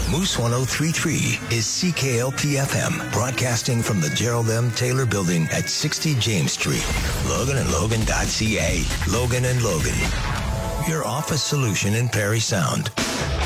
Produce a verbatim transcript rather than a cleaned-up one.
Moose one oh three point three is C K L P F M, broadcasting from the Gerald M. Taylor Building at sixty James Street. Logan and Logan dot C A. Logan and Logan, your office solution in Parry Sound.